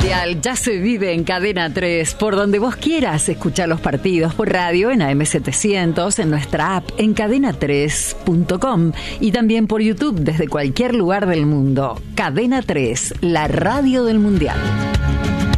Mundial ya se vive en Cadena 3, por donde vos quieras escuchar los partidos, por radio en AM700, en nuestra app, en cadena3.com y también por YouTube desde cualquier lugar del mundo. Cadena 3, la radio del Mundial.